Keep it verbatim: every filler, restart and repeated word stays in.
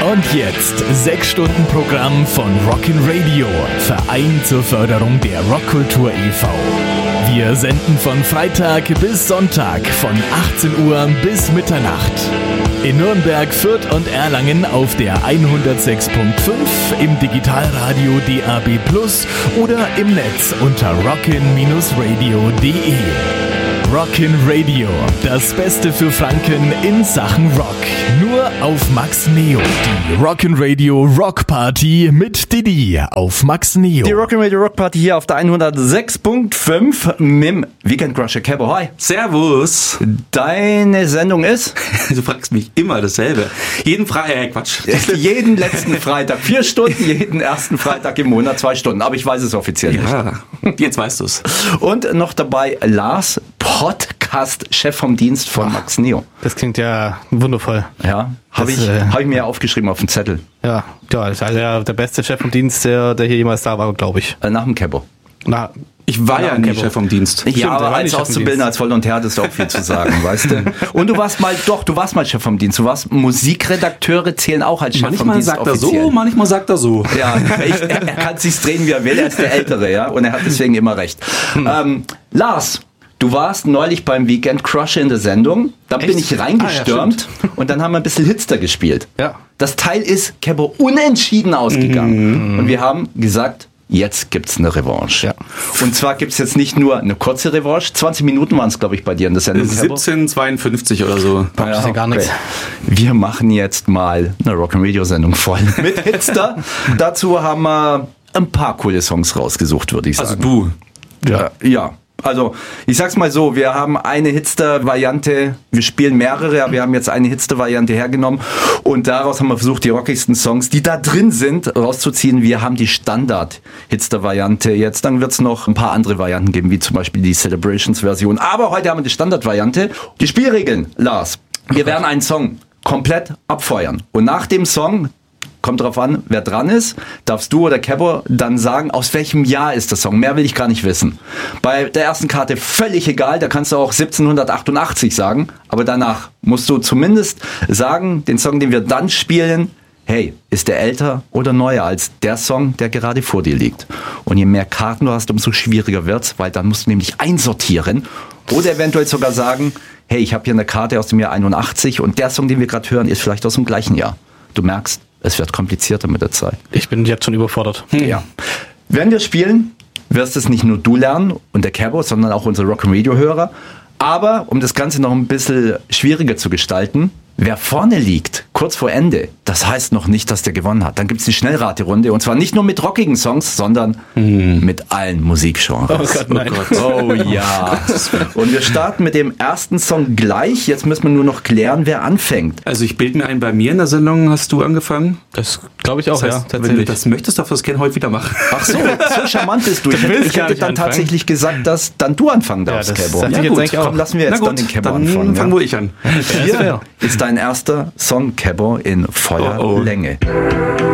Und jetzt sechs Stunden Programm von Rockin' Radio, Verein zur Förderung der Rockkultur e V Wir senden von Freitag bis Sonntag von achtzehn Uhr bis Mitternacht. In Nürnberg, Fürth und Erlangen auf der hundertsechs Komma fünf, im Digitalradio D A B plus oder im Netz unter rockin radio punkt de. Rockin' Radio, das Beste für Franken in Sachen Rock. Nur auf Max Neo. Die Rockin' Radio Rock Party mit Didi auf Max Neo. Die Rockin' Radio Rock Party hier auf der hundertsechs Komma fünf mit dem Weekend Crusher Cabo. Hi. Servus. Deine Sendung ist? Du fragst mich immer dasselbe. Jeden Freitag, Quatsch. Jeden letzten Freitag. Vier Stunden, jeden ersten Freitag im Monat, zwei Stunden. Aber ich weiß es offiziell nicht. Ja, jetzt weißt du es. Und noch dabei Lars, Podcast-Chef vom Dienst von Max Neo. Das klingt ja wundervoll. Ja, habe ich, äh, hab ich mir aufgeschrieben auf den Zettel. Ja, ja, das ist also der, der beste Chef vom Dienst, der, der hier jemals da war, glaube ich. Äh, nach dem Cabo. Na, Ich war Ja, ja nie Cabo. Chef vom Dienst. Ja, Stimmt, aber der war als nicht Chef vom Auszubildender, Dienst. als Volontär hattest du auch viel zu sagen, weißt du? Und du warst mal, doch, du warst mal Chef vom Dienst. Du warst, Musikredakteure zählen auch als Chef vom Manchmal Dienst sagt er offiziell. so, manchmal sagt er so. Ja, ich, er, er kann sich's drehen, wie er will. Er ist der Ältere, ja, und er hat deswegen immer recht. Ähm, Lars, du warst neulich beim Weekend Crusher in der Sendung. Da bin Echt? ich reingestürmt Ah, ja, und dann haben wir ein bisschen Hitster gespielt. Ja. Das Teil ist Cabo unentschieden ausgegangen. Mhm. Und wir haben gesagt, jetzt gibt's eine Revanche. Ja. Und zwar gibt's jetzt nicht nur eine kurze Revanche. zwanzig Minuten waren es, glaube ich, bei dir in der Sendung. Cabo. siebzehn zweiundfünfzig oder so. Ah, das ist ja gar nichts. Wir machen jetzt mal eine Rock'n'Radio-Sendung voll mit Hitster. Dazu haben wir ein paar coole Songs rausgesucht, würde ich sagen. Also du. Ja. Ja. Also, ich sag's mal so, wir haben eine Hitster-Variante, wir spielen mehrere, aber wir haben jetzt eine Hitster-Variante hergenommen und daraus haben wir versucht, die rockigsten Songs, die da drin sind, rauszuziehen. Wir haben die Standard-Hitster-Variante jetzt, dann wird's noch ein paar andere Varianten geben, wie zum Beispiel die Celebrations-Version. Aber heute haben wir die Standard-Variante. Die Spielregeln, Lars. Wir werden einen Song komplett abfeuern und nach dem Song, kommt drauf an, wer dran ist, darfst du oder Cabo dann sagen, aus welchem Jahr ist der Song. Mehr will ich gar nicht wissen. Bei der ersten Karte völlig egal, da kannst du auch siebzehnhundertachtundachtzig sagen, aber danach musst du zumindest sagen, den Song, den wir dann spielen, hey, ist der älter oder neuer als der Song, der gerade vor dir liegt. Und je mehr Karten du hast, umso schwieriger wird's, weil dann musst du nämlich einsortieren oder eventuell sogar sagen, hey, ich habe hier eine Karte aus dem Jahr einundachtzig und der Song, den wir gerade hören, ist vielleicht aus dem gleichen Jahr. Du merkst, es wird komplizierter mit der Zeit. Ich bin jetzt schon überfordert. Ja. Wenn wir spielen, wirst es nicht nur du lernen und der Cabo, sondern auch unsere Rock'n'Radio-Hörer. Aber um das Ganze noch ein bisschen schwieriger zu gestalten, wer vorne liegt, kurz vor Ende, das heißt noch nicht, dass der gewonnen hat. Dann gibt's die Schnellraterunde und zwar nicht nur mit rockigen Songs, sondern hm. mit allen Musikgenres. Oh Gott, nein. Oh ja. Und wir starten mit dem ersten Song gleich. Jetzt müssen wir nur noch klären, wer anfängt. Also ich bilde mir ein, bei mir in der Sendung hast du angefangen. Das glaube ich auch, Das heißt, ja, wenn du tatsächlich. das möchtest, darfst du das gerne heute wieder machen. Ach so, so charmant bist du. Ich Du hätte, willst ich gar hätte nicht dann anfangen. tatsächlich gesagt, dass dann du anfangen Ja, darfst, das Cabo. dachte ich Ja, jetzt gut, eigentlich auch. komm, lassen wir jetzt Na dann den gut, Cabo dann anfangen. fangen Ja. wo ich an. Hier ist dein erster Song, Cabo, in voller Oh, oh. Länge.